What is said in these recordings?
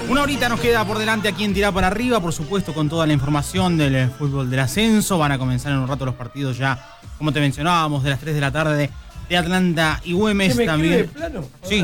Una horita nos queda por delante aquí en Tirá para Arriba, por supuesto con toda la información del fútbol del ascenso. Van a comenzar en un rato los partidos ya, como te mencionábamos, de las 3 de la tarde de Atlanta y Güemes también. De plano? Sí.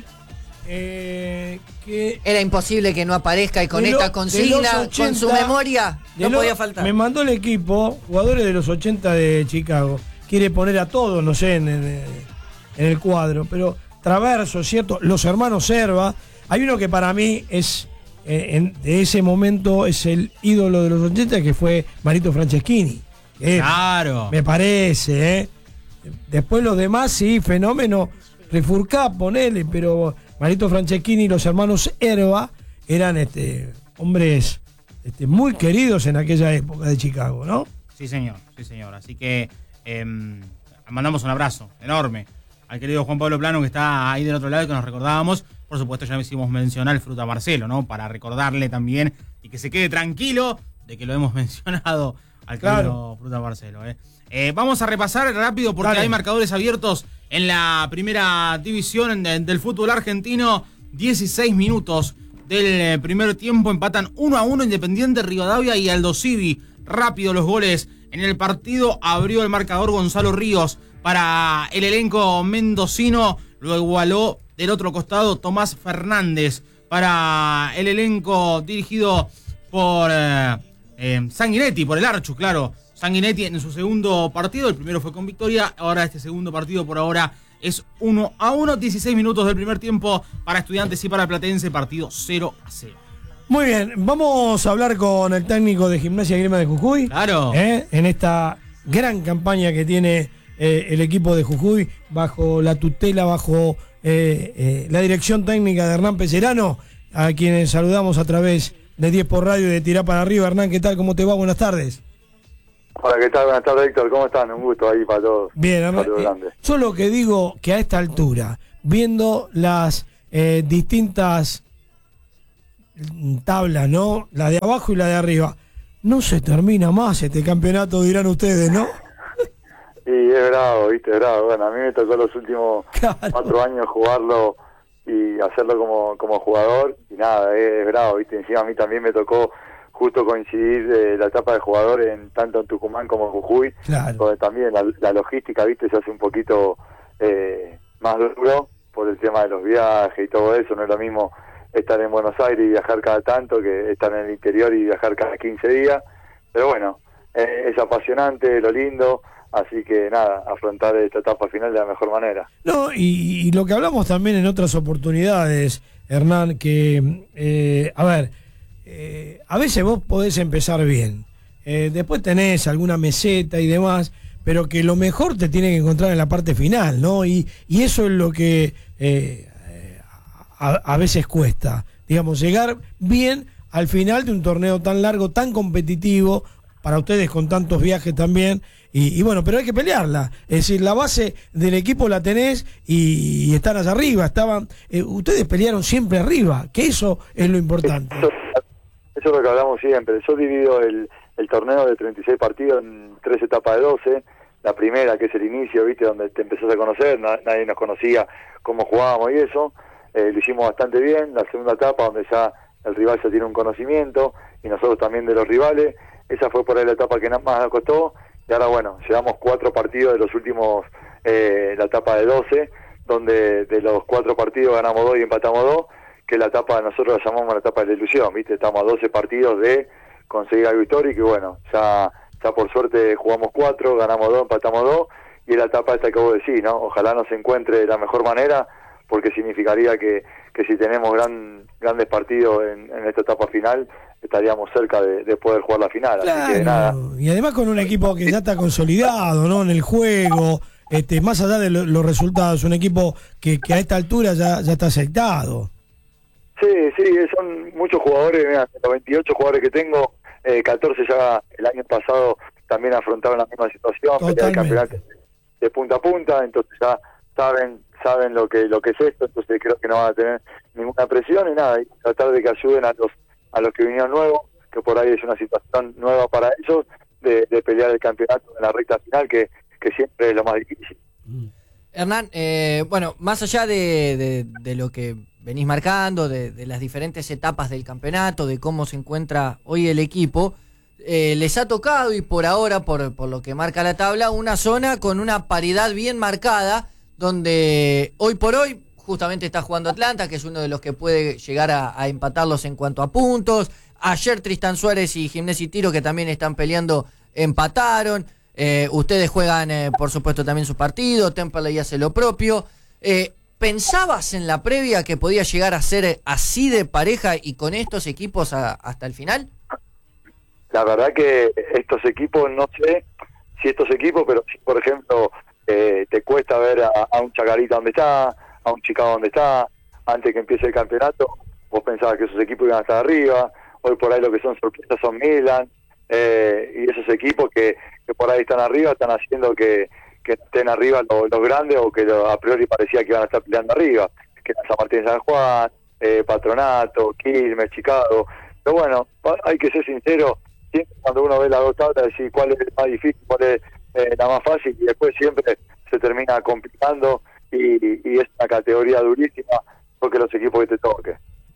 Que era imposible que no aparezca y con esta consigna, 80, con su memoria, no podía faltar. Me mandó el equipo, jugadores de los 80 de Chicago. Quiere poner a todos, no sé, en el cuadro, pero Traverso, ¿cierto? Los hermanos Serva. Hay uno que para mí es, de ese momento, es el ídolo de los 80, que fue Marito Franceschini. Claro. Me parece, Después los demás, sí, fenómeno. Rifurcá, ponele, pero Marito Franceschini y los hermanos Herba eran hombres muy queridos en aquella época de Chicago, ¿no? Sí, señor, sí, señor. Así que mandamos un abrazo enorme al querido Juan Pablo Plano, que está ahí del otro lado y que nos recordábamos. Por supuesto, ya hicimos mencionar el Fruta Marcelo, ¿no? Para recordarle también y que se quede tranquilo de que lo hemos mencionado al querido Fruta Marcelo. Vamos a repasar rápido porque hay marcadores abiertos en la primera división del fútbol argentino. 16 minutos del primer tiempo, empatan 1-1 Independiente Rivadavia y Aldo Civi. Rápido los goles en el partido, abrió el marcador Gonzalo Ríos para el elenco mendocino, lo igualó del otro costado Tomás Fernández para el elenco dirigido por Sanguinetti, por el Archu, claro. Sanguinetti en su segundo partido, el primero fue con victoria, ahora este segundo partido por ahora es 1-1, 16 minutos del primer tiempo para Estudiantes y para Platense, partido 0-0. Muy bien, vamos a hablar con el técnico de Gimnasia y Grima de Jujuy. Claro. En esta gran campaña que tiene el equipo de Jujuy, bajo la tutela, bajo la dirección técnica de Hernán Pecerano, a quienes saludamos a través de 10 por Radio y de Tirá para Arriba. Hernán, ¿qué tal? ¿Cómo te va? Buenas tardes. Hola, ¿qué tal? Buenas tardes, Héctor. ¿Cómo están? Un gusto ahí para todos. Bien, Hernán. Yo lo que digo que a esta altura, viendo las distintas tablas, ¿no? La de abajo y la de arriba, no se termina más este campeonato, dirán ustedes, ¿no? Y es bravo, ¿viste? Es bravo. Bueno, a mí me tocó los últimos 4 años jugarlo y hacerlo como jugador, y nada, es bravo, ¿viste? Encima a mí también me tocó justo coincidir la etapa de jugador tanto en Tucumán como en Jujuy, donde también la logística, ¿viste? Se hace un poquito más duro por el tema de los viajes y todo eso. No es lo mismo estar en Buenos Aires y viajar cada tanto que estar en el interior y viajar cada 15 días, pero bueno, es apasionante, lo lindo. Así que nada, afrontar esta etapa final de la mejor manera. No, y lo que hablamos también en otras oportunidades, Hernán, que, a veces vos podés empezar bien, después tenés alguna meseta y demás, pero que lo mejor te tiene que encontrar en la parte final, ¿no? Y eso es lo que a veces cuesta, digamos, llegar bien al final de un torneo tan largo, tan competitivo, para ustedes con tantos viajes también, y bueno, pero hay que pelearla. Es decir, la base del equipo la tenés y están allá arriba. Ustedes pelearon siempre arriba, que eso es lo importante. Eso es lo que hablamos siempre. Yo divido el torneo de 36 partidos en 3 etapas de 12. La primera, que es el inicio, ¿viste? Donde te empezás a conocer, nadie nos conocía cómo jugábamos y eso. Lo hicimos bastante bien. La segunda etapa, donde ya el rival ya tiene un conocimiento, y nosotros también de los rivales. Esa fue por ahí la etapa que más nos costó. Y ahora, bueno, llevamos 4 partidos de los últimos, la etapa de 12, donde de los 4 partidos ganamos 2 y empatamos 2, que la etapa, nosotros la llamamos la etapa de la ilusión, ¿viste? Estamos a 12 partidos de conseguir algo histórico, y bueno, ya por suerte jugamos 4, ganamos 2, empatamos 2, y es la etapa esta que vos decís, ¿no? Ojalá nos encuentre de la mejor manera, porque significaría que si tenemos grandes partidos en esta etapa final, estaríamos cerca de poder jugar la final. Claro, así que nada. Y además con un equipo que ya está consolidado, ¿no? En el juego, más allá de los resultados, un equipo que a esta altura ya está aceitado. Sí, son muchos jugadores. Mira, de los 28 jugadores que tengo, 14 ya el año pasado también afrontaron la misma situación, pelear el campeonato de punta a punta, entonces ya saben lo que es esto, entonces creo que no van a tener ninguna presión y nada, y tratar de que ayuden a los que vinieron nuevos, que por ahí es una situación nueva para ellos, de pelear el campeonato en la recta final, que siempre es lo más difícil. Hernán, bueno, más allá de lo que venís marcando, de las diferentes etapas del campeonato, de cómo se encuentra hoy el equipo, les ha tocado, y por ahora, por lo que marca la tabla, una zona con una paridad bien marcada, donde hoy por hoy justamente está jugando Atlanta, que es uno de los que puede llegar a empatarlos en cuanto a puntos. Ayer Tristan Suárez y Gimnasia y Tiro, que también están peleando, empataron. Ustedes juegan, por supuesto, también su partido. Temperley hace lo propio. ¿Pensabas en la previa que podía llegar a ser así de pareja y con estos equipos hasta el final? La verdad que estos equipos, no sé si estos equipos, pero si, por ejemplo, te cuesta ver a un Chacarita donde está, a un Chicago donde está, antes que empiece el campeonato, vos pensabas que esos equipos iban a estar arriba. Hoy por ahí lo que son sorpresas son Milan, y esos equipos que por ahí están arriba, están haciendo que estén arriba los grandes, o que a priori parecía que iban a estar peleando arriba, que San Martín de San Juan, Patronato, Quilmes, Chicago. Pero bueno, hay que ser sincero, siempre cuando uno ve las dos tablas, decir cuál es más difícil, cuál es la más fácil, y después siempre se termina complicando, y es una categoría durísima, porque los equipos que te toque.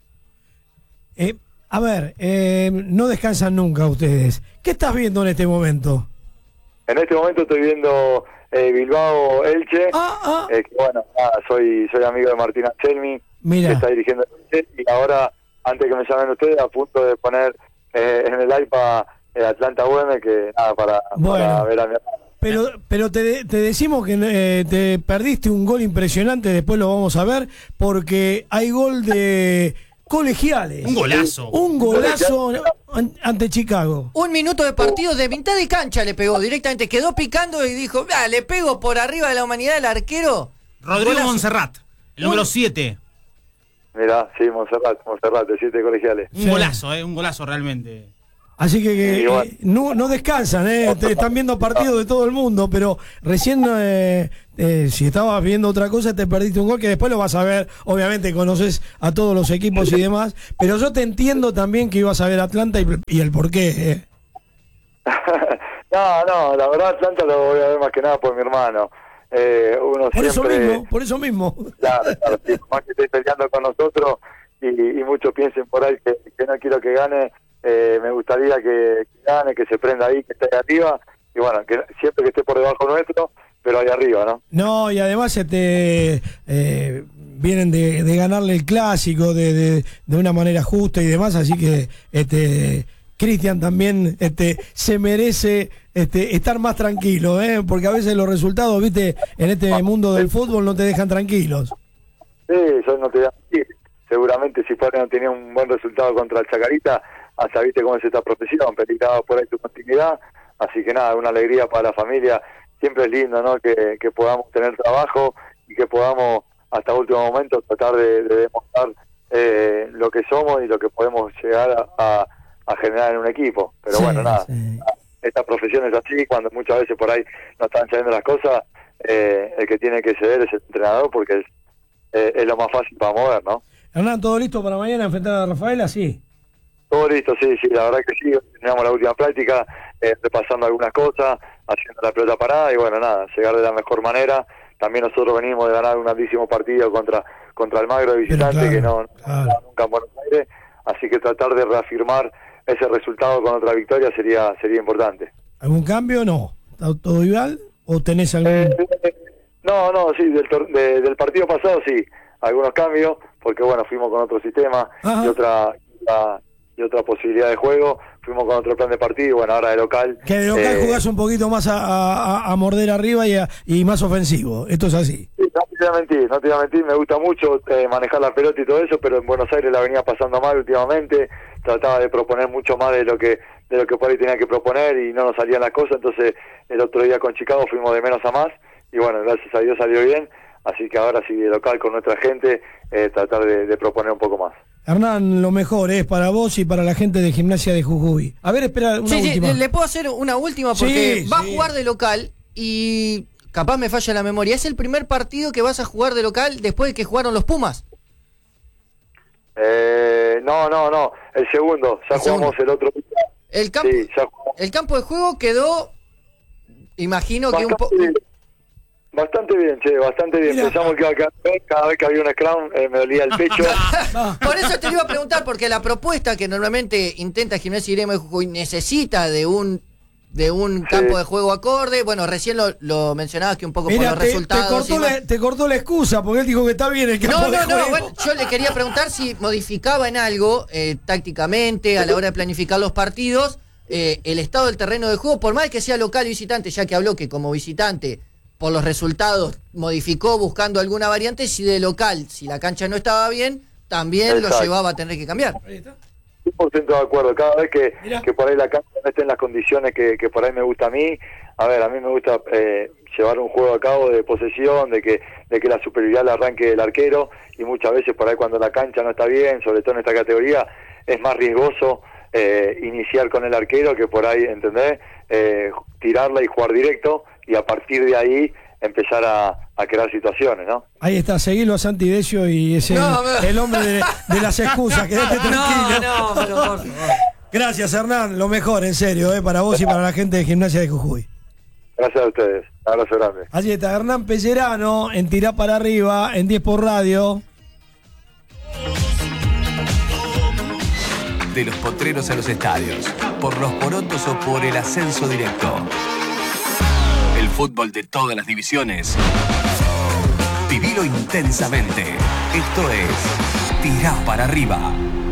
A ver, no descansan nunca ustedes. ¿Qué estás viendo en este momento? En este momento estoy viendo Bilbao Elche, que bueno, soy amigo de Martín Anselmi, que está dirigiendo el Elche, y ahora, antes que me llamen ustedes, a punto de poner en el iPad Atlanta Güemes, que nada, para ver a mi hermano. Pero te decimos que te perdiste un gol impresionante, después lo vamos a ver, porque hay gol de Colegiales. Un golazo ante Chicago. 1 minuto de partido, de mitad de cancha le pegó directamente, quedó picando y dijo, le pego por arriba de la humanidad al arquero. Rodrigo Monserrat, el número 7. Mirá, sí, Monserrat, de 7 Colegiales. Un golazo, un golazo realmente. Así que no descansan, te están viendo partidos de todo el mundo, pero recién si estabas viendo otra cosa te perdiste un gol que después lo vas a ver. Obviamente conoces a todos los equipos y demás, pero yo te entiendo también que ibas a ver Atlanta y el porqué. No, la verdad Atlanta lo voy a ver más que nada por mi hermano. Por eso mismo. Claro, más que esté peleando con nosotros y muchos piensen por ahí que no quiero que gane. Me gustaría que gane, que se prenda ahí, que esté ahí arriba, y bueno, que siempre que esté por debajo nuestro, pero ahí arriba, ¿no? No, y además vienen de ganarle el clásico de una manera justa y demás, así que Cristian también se merece estar más tranquilo, porque a veces los resultados, viste, en este mundo del fútbol no te dejan tranquilos. Sí, eso no te da. Seguramente si fuera no tenía un buen resultado contra el Chacarita, hasta viste cómo es esta profesión, peligrado por ahí tu continuidad, así que nada, una alegría para la familia. Siempre es lindo, ¿no?, que podamos tener trabajo y que podamos hasta último momento tratar de demostrar lo que somos y lo que podemos llegar a generar en un equipo. Pero sí, bueno, nada, esta profesión es así, cuando muchas veces por ahí no están saliendo las cosas, el que tiene que ceder es el entrenador, porque es lo más fácil para mover, ¿no? Hernán, ¿todo listo para mañana enfrentar a Rafaela? Sí. Todo listo, sí, la verdad que sí. Teníamos la última práctica, repasando algunas cosas, haciendo la pelota parada y bueno, nada, llegar de la mejor manera. También nosotros venimos de ganar un grandísimo partido contra Almagro de visitante, claro, que no nunca en Buenos Aires, así que tratar de reafirmar ese resultado con otra victoria sería importante. ¿Algún cambio? No. ¿Está todo igual o tenés algún...? No, sí, del partido pasado sí, algunos cambios, porque bueno, fuimos con otro sistema y otra posibilidad de juego, fuimos con otro plan de partido, y bueno, ahora de local... Que de local jugás un poquito más a morder arriba y más ofensivo, esto es así. Sí, no te voy a mentir, me gusta mucho manejar la pelota y todo eso, pero en Buenos Aires la venía pasando mal últimamente, trataba de proponer mucho más de lo que por ahí tenía que proponer y no nos salían las cosas, entonces el otro día con Chicago fuimos de menos a más, y bueno, gracias a Dios salió bien, así que ahora sí de local con nuestra gente, tratar de proponer un poco más. Hernán, lo mejor es para vos y para la gente de Gimnasia de Jujuy. A ver, espera una última. Sí, le puedo hacer una última porque va a jugar de local y capaz me falla la memoria. ¿Es el primer partido que vas a jugar de local después de que jugaron los Pumas? No, el segundo. Ya jugamos el otro día. El campo de juego quedó, imagino que un poco... Bastante bien, che, bastante bien. Mira. Pensamos que cada vez que había un scrum me dolía el pecho. Por eso te iba a preguntar, porque la propuesta que normalmente intenta Gimnasia y Grima de Jujuy necesita de un campo de juego acorde. Bueno, recién lo mencionabas que un poco Mira, por los resultados. te cortó la excusa porque él dijo que está bien el campo de juego. Bueno, yo le quería preguntar si modificaba en algo tácticamente a la hora de planificar los partidos el estado del terreno de juego, por más que sea local y visitante, ya que habló que como visitante por los resultados modificó buscando alguna variante, si de local, si la cancha no estaba bien, también Exacto. lo llevaba a tener que cambiar. Ahí está. 100% de acuerdo. Cada vez Mirá. que por ahí la cancha no esté en las condiciones que por ahí me gusta a mí, a mí me gusta llevar un juego a cabo de posesión, de que la superioridad la arranque el arquero, y muchas veces por ahí cuando la cancha no está bien, sobre todo en esta categoría, es más riesgoso iniciar con el arquero que por ahí, ¿entendés? Tirarla y jugar directo, y a partir de ahí empezar a crear situaciones, ¿no? Ahí está, seguilo a Santi Decio y es el hombre de las excusas. Quédate tranquilo. No, pero por favor. Gracias, Hernán. Lo mejor, en serio, para vos y para la gente de Gimnasia de Jujuy. Gracias a ustedes. Un abrazo grande. Allí está Hernán Pellerano en Tirá para Arriba, en 10 por Radio. De los potreros a los estadios, por los porotos o por el ascenso directo. El fútbol de todas las divisiones. Vivilo intensamente. Esto es Tirá para Arriba.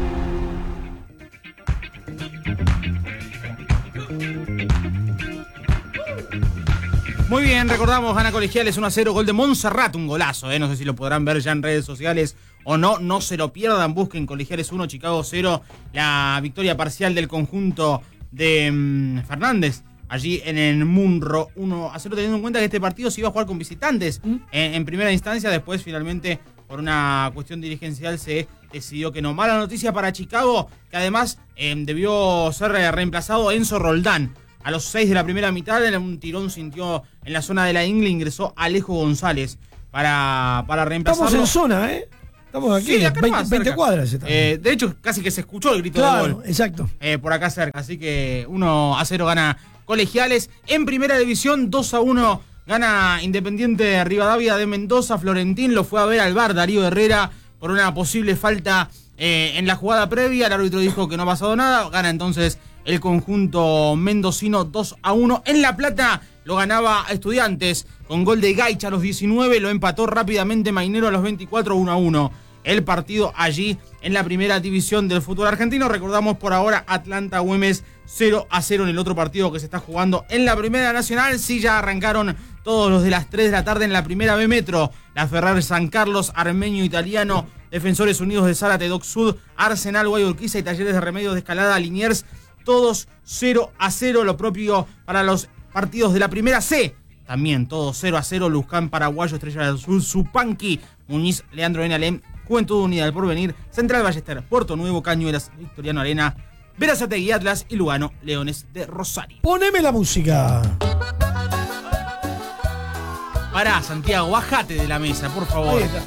Muy bien, recordamos, gana Colegiales 1-0, gol de Montserrat, un golazo, no sé si lo podrán ver ya en redes sociales o no se lo pierdan, busquen Colegiales 1, Chicago 0, la victoria parcial del conjunto de Fernández, allí en el Munro, 1-0, teniendo en cuenta que este partido se iba a jugar con visitantes en primera instancia, después finalmente por una cuestión dirigencial se decidió que no. Mala noticia para Chicago, que además debió ser reemplazado Enzo Roldán. A los 6 de la primera mitad, en un tirón sintió en la zona de la Ingle, ingresó Alejo González para reemplazarlo. Estamos en zona, Estamos aquí, Sí, acá 20 cuadras. De hecho, casi que se escuchó el grito Claro, de gol. exacto. Por acá cerca. Así que 1-0 gana Colegiales. En primera división, 2-1 gana Independiente Rivadavia de Mendoza. Florentín lo fue a ver al VAR Darío Herrera por una posible falta en la jugada previa. El árbitro dijo que no ha pasado nada. Gana entonces el conjunto mendocino 2-1. En La Plata lo ganaba Estudiantes con gol de Gaicha a los 19. Lo empató rápidamente Mainero a los 24, 1-1. El partido allí en la primera división del fútbol argentino. Recordamos por ahora Atlanta-Güemes 0-0 en el otro partido que se está jugando en la Primera Nacional. Sí, ya arrancaron todos los de las 3 de la tarde en la Primera B Metro. La Ferrer San Carlos, Armenio Italiano, Defensores Unidos de Zárate, Doc Sud, Arsenal, Guayurquiza y Talleres de Remedios de Escalada, Liniers. Todos 0-0, lo propio para los partidos de la Primera C. También todos 0-0, Luján, Paraguayo, Estrella del Sur, Zupanqui, Muñiz, Leandro Benalem, Juventud Unida del Porvenir, Central Ballester, Puerto Nuevo, Cañuelas, Victoriano Arena, Berazategui Atlas y Lugano, Leones de Rosario. Poneme la música. Pará, Santiago, bájate de la mesa, por favor. Ahí está.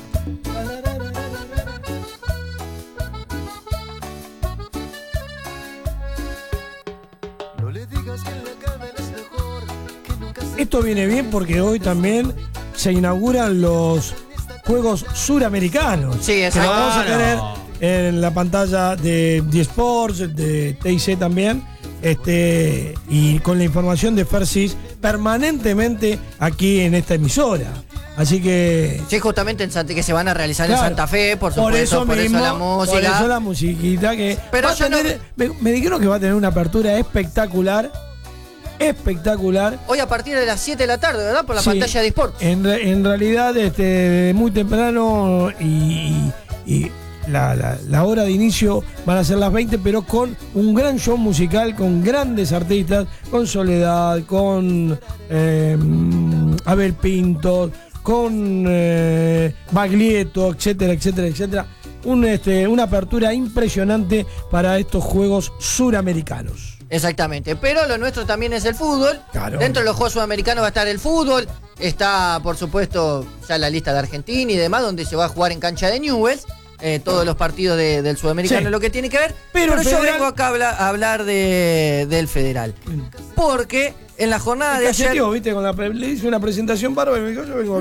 Esto viene bien porque hoy también se inauguran los Juegos Suramericanos. Sí, que exacto. lo vamos a tener en la pantalla de Sports, de TIC también, y con la información de Fersis permanentemente aquí en esta emisora. Así que Sí, justamente que se van a realizar claro, en Santa Fe, por supuesto, por mismo, eso la música. por eso la musiquita que Pero va a yo no- tener, me dijeron que va a tener una apertura espectacular. Hoy a partir de las 7 de la tarde, ¿verdad? Por la Sí. pantalla de Sports. En realidad, muy temprano y la hora de inicio van a ser las 20, pero con un gran show musical, con grandes artistas, con Soledad, con Abel Pinto, con Baglietto, etcétera, etcétera, etcétera. Una apertura impresionante para estos Juegos Suramericanos. Exactamente, pero lo nuestro también es el fútbol. Claro. Dentro de los Juegos Sudamericanos va a estar el fútbol. Está, por supuesto, ya la lista de Argentina y demás, donde se va a jugar en cancha de Newell's. Todos los partidos del Sudamericano, Sí. lo que tiene que ver. Pero el yo Federal- vengo acá a hablar del Federal. Porque En la jornada de ayer... ¿Viste? Le hice una presentación bárbara y me dijo, yo vengo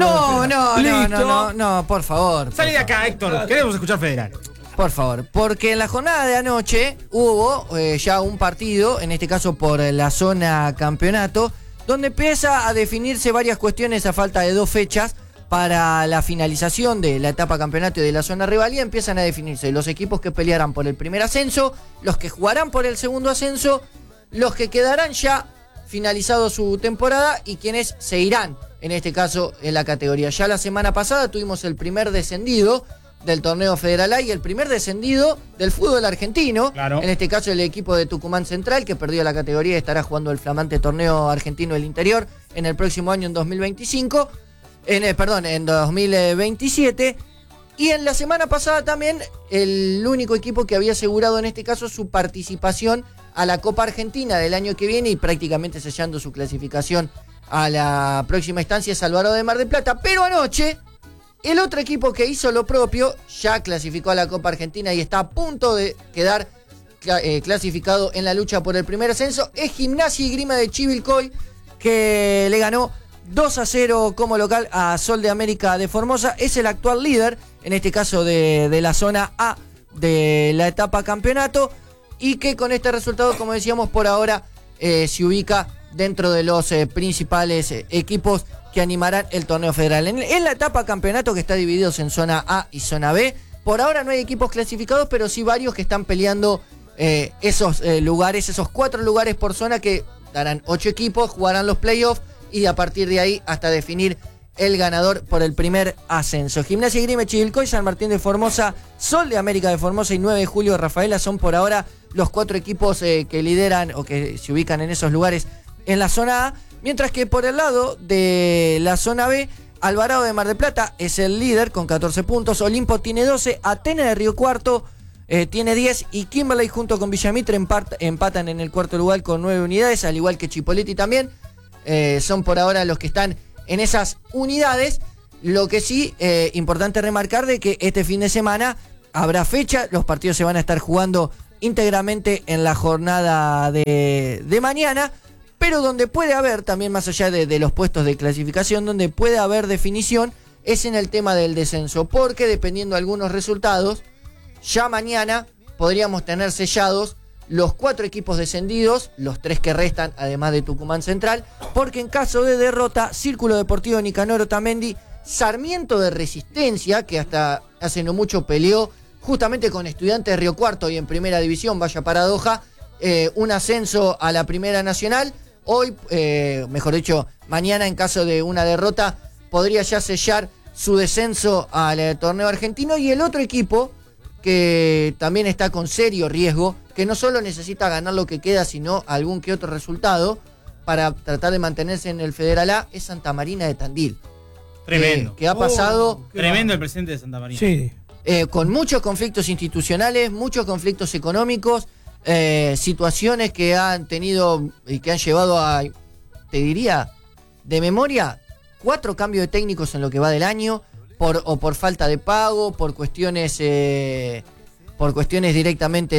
No, por favor. Salí de acá, Héctor. Queremos escuchar Federal. Por favor, porque en la jornada de anoche hubo ya un partido, en este caso por la zona campeonato, donde empieza a definirse varias cuestiones a falta de 2 fechas para la finalización de la etapa campeonato y de la zona rivalía. Empiezan a definirse los equipos que pelearán por el primer ascenso, los que jugarán por el segundo ascenso, los que quedarán ya finalizado su temporada y quienes se irán, en este caso, en la categoría. Ya la semana pasada tuvimos el primer descendido del torneo Federal A y el primer descendido del fútbol argentino, claro. En este caso el equipo de Tucumán Central, que perdió la categoría y estará jugando el flamante torneo argentino del interior en el próximo año, en 2025, en 2027. Y en la semana pasada también el único equipo que había asegurado en este caso su participación a la Copa Argentina del año que viene y prácticamente sellando su clasificación a la próxima instancia es Alvarado de Mar del Plata. Pero anoche el otro equipo que hizo lo propio ya clasificó a la Copa Argentina y está a punto de quedar clasificado en la lucha por el primer ascenso. Es Gimnasia y Grima de Chivilcoy, que le ganó 2-0 como local a Sol de América de Formosa. Es el actual líder, en este caso de la zona A de la etapa campeonato, y que con este resultado, como decíamos, por ahora se ubica dentro de los principales equipos que animarán el torneo federal. En la etapa campeonato, que está divididos en zona A y zona B, por ahora no hay equipos clasificados, pero sí varios que están peleando esos lugares, esos 4 lugares por zona, que darán 8 equipos, jugarán los playoffs y a partir de ahí hasta definir el ganador por el primer ascenso. Gimnasia y Grima Chivilcoy, San Martín de Formosa, Sol de América de Formosa y 9 de Julio de Rafaela son por ahora los 4 equipos que lideran o que se ubican en esos lugares en la zona A, mientras que por el lado de la zona B, Alvarado de Mar del Plata es el líder con 14 puntos, Olimpo tiene 12, Atenas de Río Cuarto tiene 10 y Kimberley junto con Villamitre empatan en el cuarto lugar con 9 unidades, al igual que Chipoleti también. Son por ahora los que están en esas unidades. Lo que sí, importante remarcar de que este fin de semana habrá fecha, los partidos se van a estar jugando íntegramente en la jornada de mañana, pero donde puede haber, también más allá de los puestos de clasificación, donde puede haber definición es en el tema del descenso, porque dependiendo de algunos resultados, ya mañana podríamos tener sellados los 4 equipos descendidos, los 3 que restan, además de Tucumán Central, porque en caso de derrota, Círculo Deportivo Nicanor Otamendi, Sarmiento de Resistencia, que hasta hace no mucho peleó justamente con Estudiantes de Río Cuarto y en Primera División, vaya paradoja, un ascenso a la Primera Nacional. Hoy, mejor dicho, mañana en caso de una derrota, podría ya sellar su descenso al torneo argentino. Y el otro equipo, que también está con serio riesgo, que no solo necesita ganar lo que queda, sino algún que otro resultado para tratar de mantenerse en el Federal A, es Santa Marina de Tandil. Tremendo. Que ha pasado... Tremendo el presidente de Santa Marina. Sí. Con muchos conflictos institucionales, muchos conflictos económicos, situaciones que han tenido y que han llevado a, te diría, de memoria, 4 cambios de técnicos en lo que va del año, por falta de pago, por cuestiones directamente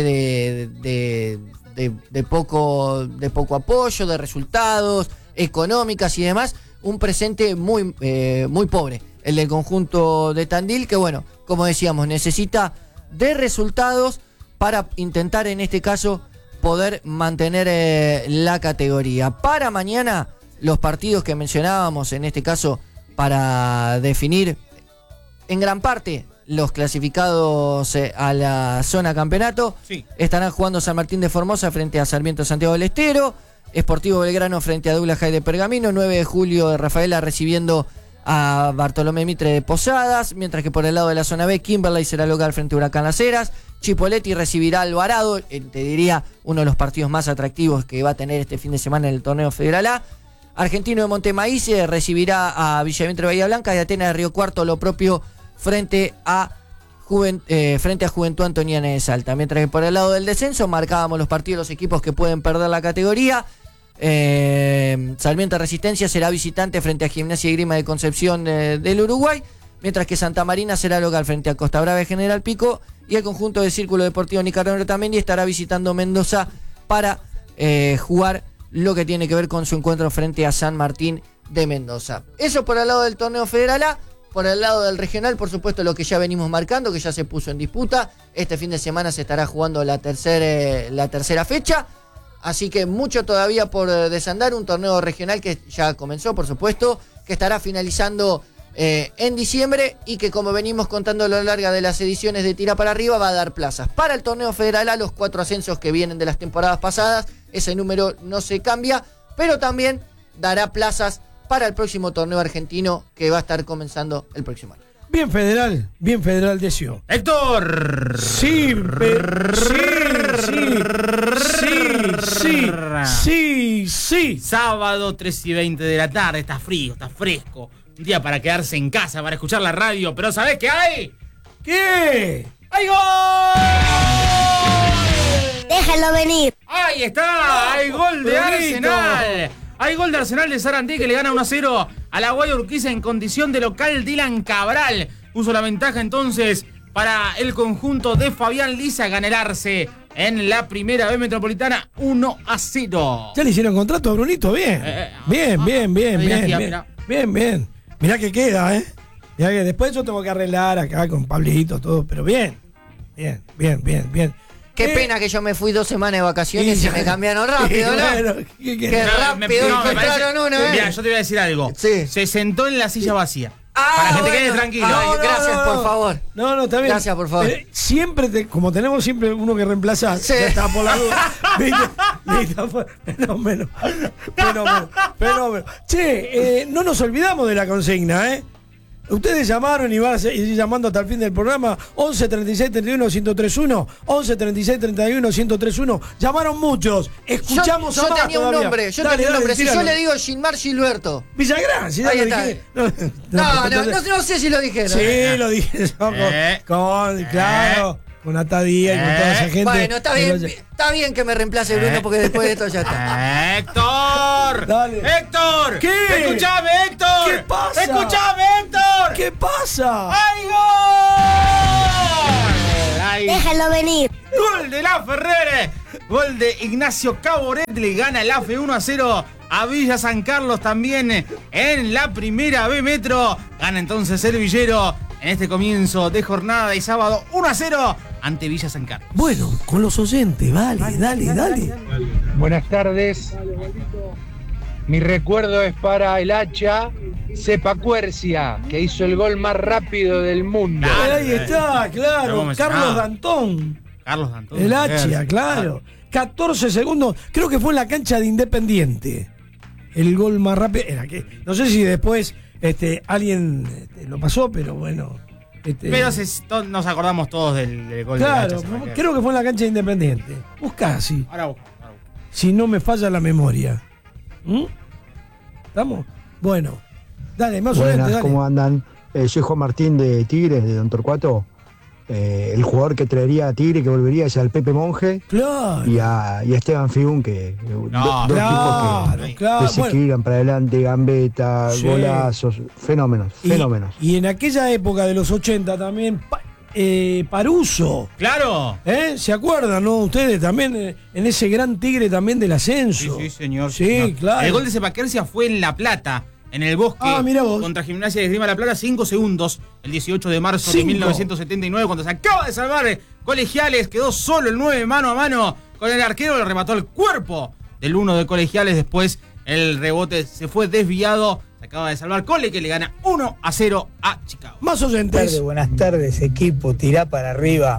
de poco apoyo, de resultados, económicas y demás. Un presente muy pobre, el del conjunto de Tandil, que bueno, como decíamos, necesita de resultados para intentar en este caso poder mantener la categoría. Para mañana, los partidos que mencionábamos, en este caso para definir en gran parte los clasificados a la zona campeonato, sí, estarán jugando San Martín de Formosa frente a Sarmiento Santiago del Estero, Sportivo Belgrano frente a Douglas High de Pergamino, 9 de Julio de Rafaela recibiendo a Bartolomé Mitre de Posadas, mientras que por el lado de la zona B, Kimberley será local frente a Huracán Las Heras, Chipoleti recibirá a Alvarado, te diría uno de los partidos más atractivos que va a tener este fin de semana en el torneo Federal A. Argentino de Montemaíz recibirá a Villamitre Bahía Blanca y Atenas de Río Cuarto, lo propio frente a Juventud Antoniana de Salta. Mientras que por el lado del descenso marcábamos los partidos de los equipos que pueden perder la categoría. Sarmiento Resistencia será visitante frente a Gimnasia y Grima de Concepción del Uruguay, mientras que Santa Marina será local frente a Costa Brava de General Pico, y el conjunto de Círculo Deportivo Nicanor Otamendi estará visitando Mendoza para jugar lo que tiene que ver con su encuentro frente a San Martín de Mendoza. Eso por el lado del torneo Federal A. Por el lado del regional, por supuesto, lo que ya venimos marcando, que ya se puso en disputa. Este fin de semana se estará jugando la tercera fecha. Así que mucho todavía por desandar. Un torneo regional que ya comenzó, por supuesto, que estará finalizando en diciembre y que, como venimos contando a lo largo de las ediciones de Tira para Arriba, va a dar plazas para el torneo Federal A, los 4 ascensos que vienen de las temporadas pasadas. Ese número no se cambia, pero también dará plazas para el próximo torneo argentino que va a estar comenzando el próximo año. Bien federal deseo. Héctor. Sí. Sábado 3:20 de la tarde, está frío, está fresco. Un día para quedarse en casa, para escuchar la radio, pero ¿sabés qué hay? ¿Qué? ¡Hay gol! Déjalo venir. Ahí está, hay gol de Arsenal. Hay gol de Arsenal de Sarandí que le gana 1-0 a la Guaya Urquiza en condición de local. Dylan Cabral puso la ventaja entonces para el conjunto de Fabián Lisa, ganelarse en la primera B Metropolitana 1-0. ¿Ya le hicieron contrato a Brunito? Bien. Bien. Mirá que queda, Mirá que después yo tengo que arreglar acá con Pablito, todo, pero bien. Qué pena que yo me fui 2 semanas de vacaciones y me cambiaron rápido, ¿no? Bueno, Qué rápido encontraron uno, Mira, yo te voy a decir algo. Sí. Se sentó en la silla vacía. Para que te quedes tranquilo. Gracias, por favor. No, está bien. Gracias, por favor. Siempre, como tenemos siempre uno que reemplazar, Sí. ya está por la duda. Fenómeno. Che, no nos olvidamos de la consigna, Ustedes llamaron y van a seguir llamando hasta el fin del programa. 11 36 31 1031, 11 36 31 1031. Llamaron muchos. Escuchamos yo a más tenía un todavía. nombre. Si tíralo. yo le digo Gilmar Gilberto. Villagrán, si ya Ahí lo está. dije. No sé si lo dijeron. Sí, lo dije yo claro, con Atadía y con toda esa gente. Bueno, está bien que me reemplace Bruno porque después de esto ya está. ¡Héctor! Dale. ¡Héctor! ¿Qué? ¡Escuchame, Héctor! ¿Qué pasa? ¡Escuchame, Héctor! ¿Qué pasa? ¡Hay gol! ¡Hay Déjalo venir. gol de la Ferrere! Gol de Ignacio Caboret, le gana el AFE 1-0 a Villa San Carlos también en la primera B Metro. Gana entonces el Villero en este comienzo de jornada de sábado 1-0 ante Villa San Carlos. Bueno, con los oyentes, dale. Buenas tardes. Mi recuerdo es para el hacha Cepa Cuercia, que hizo el gol más rápido del mundo. Ahí está, claro. Carlos Dantón. El Hacha, claro. 14 segundos. Creo que fue en la cancha de Independiente. El gol más rápido. No sé si después alguien lo pasó, pero bueno. Pero nos acordamos todos del gol claro, de Hacha. creo que fue en la cancha de Independiente. Busca así. Ahora busco. Si no me falla la memoria. ¿Estamos? Bueno. Dale, más o menos. ¿Cómo andan? Soy Juan Martín de Tigres, de Don Torcuato. El jugador que traería a Tigre, que volvería, es al Pepe Monje. Claro. Y a Esteban Figun, que dos tipos que se equilibran para adelante, gambeta, golazos, fenómenos. Y en aquella época de los 80 también, Paruso. ¡Claro! ¿Se acuerdan, no? Ustedes también, en ese gran Tigre también del ascenso. Sí, señor. Sí, claro. El gol de Cepa Cuercia fue en La Plata, en el Bosque, contra Gimnasia de Esgrima La Plata, 5 segundos, el 18 de marzo de 1979, cuando se acaba de salvar Colegiales, quedó solo el 9 mano a mano con el arquero, le remató el cuerpo del 1 de Colegiales, después el rebote se fue desviado, se acaba de salvar Cole, que le gana 1-0 a Chicago. Más oyentes. Buenas tardes, equipo, tirá para arriba.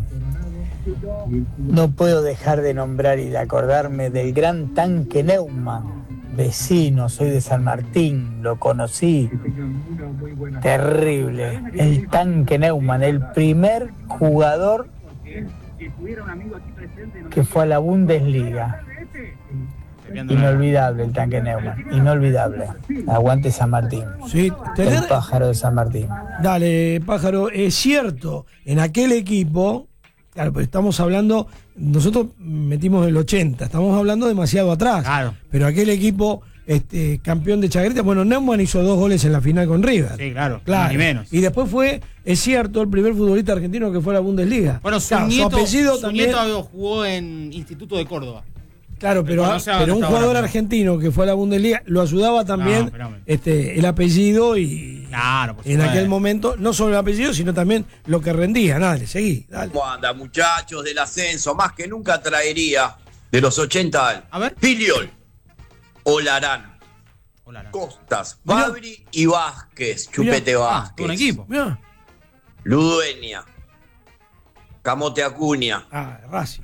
No puedo dejar de nombrar y de acordarme del gran tanque Neumann. Vecino, soy de San Martín, lo conocí. Terrible. El tanque Neumann, el primer jugador que fue a la Bundesliga. Inolvidable el tanque Neumann, inolvidable. Aguante San Martín. Sí, el pájaro de San Martín. Dale, pájaro, es cierto, en aquel equipo, claro, pero estamos hablando, nosotros metimos el 80, estamos hablando demasiado atrás. Claro. Pero aquel equipo, campeón de Chacarita, bueno, Neumann hizo 2 goles en la final con River. Sí, claro, ni menos. Y después fue, es cierto, el primer futbolista argentino que fue a la Bundesliga. Bueno, su apellido nieto también jugó en Instituto de Córdoba. Claro, pero un jugador argentino que fue a la Bundesliga lo ayudaba también el apellido y claro, en aquel momento, no solo el apellido, sino también lo que rendía. Dale, seguí. Dale. ¿Cómo anda, muchachos del ascenso? Más que nunca traería de los 80 a ver. Filiol, Olarán, Costas, Fabri y Vázquez, Chupete Vázquez. Un equipo. Mirá. Ludueña, Camote Acuña. Racing.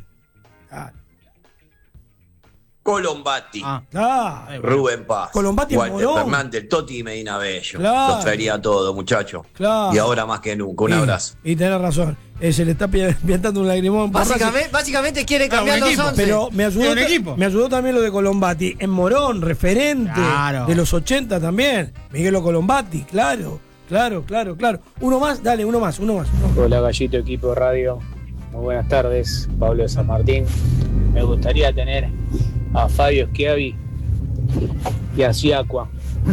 Colombati, Rubén Paz, Colombati, Walter Morón. Fernández, Toti y Medina Bello. Claro. Los traería a todos, muchachos. Claro. Y ahora más que nunca. Un abrazo. Y tenés razón. Se le está pintando un lagrimón. Básicamente quiere cambiar los 11. Pero me ayudó también lo de Colombati. En Morón, referente de los 80 también. Miguelo Colombati, claro. Uno más, dale, uno más. Hola, Gallito, equipo de radio. Muy buenas tardes, Pablo de San Martín. Me gustaría tener a Fabio Schiavi y a Siakua.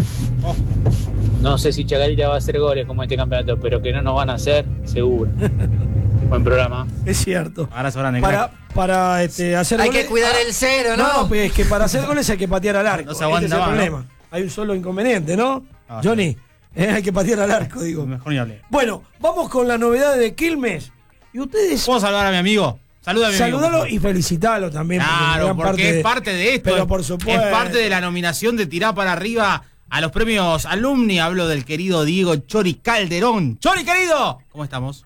No sé si Chacarita va a hacer goles como este campeonato, pero que no nos van a hacer, seguro. Buen programa. Es cierto. Abrazo grande, para hacer hay goles, que cuidar el cero, ¿no? No, pues es que para hacer goles hay que patear al arco. No se aguanta es el más, problema. ¿no? Hay un solo inconveniente, ¿no? Johnny, hay que patear al arco, digo. Mejor ni hablé. Bueno, vamos con las novedades de Quilmes. Y ustedes... ¿Puedo saludar a mi amigo? Saludalo y felicitalo también. Claro, porque es parte de esto. Pero por supuesto. Es parte de la nominación de Tirá para Arriba a los premios Alumni. Hablo del querido Diego Chori Calderón. ¡Chori, querido! ¿Cómo estamos?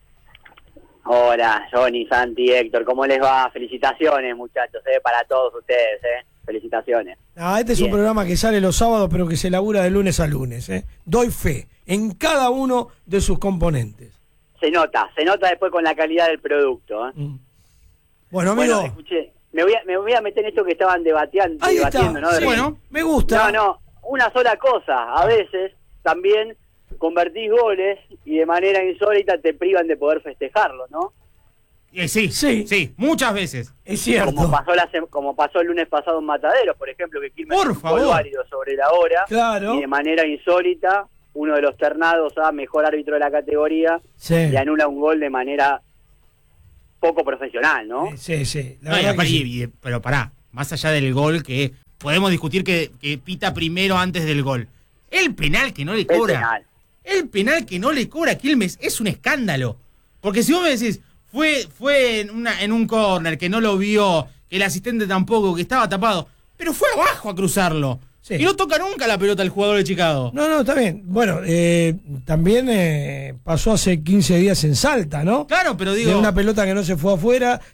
Hola, Johnny, Santi, Héctor. ¿Cómo les va? Felicitaciones, muchachos, para todos ustedes, Felicitaciones. Este es un programa que sale los sábados, pero que se labura de lunes a lunes, Doy fe en cada uno de sus componentes. Se nota después con la calidad del producto, Bueno, amigo. Escuché, me voy a meter en esto que estaban debatiendo, ¿no? Sí, bueno, me gusta. No, una sola cosa. A veces también convertís goles y de manera insólita te privan de poder festejarlo, ¿no? Sí, muchas veces. Es cierto. Como pasó el lunes pasado en Mataderos, por ejemplo, que Quilmes por favor, válido sobre la hora. Claro. Y de manera insólita, uno de los ternados a mejor árbitro de la categoría le anula un gol de manera poco profesional, ¿no? Sí. Pero pará, más allá del gol, que podemos discutir que pita primero antes del gol. El penal que no le cobra. El penal que no le cobra a Quilmes es un escándalo. Porque si vos me decís, fue en un córner que no lo vio, que el asistente tampoco, que estaba tapado, pero fue abajo a cruzarlo. Sí. Y no toca nunca la pelota el jugador de Chicago. No, está bien. Bueno, también pasó hace 15 días en Salta, ¿no? Claro, pero digo... De una pelota que no se fue afuera,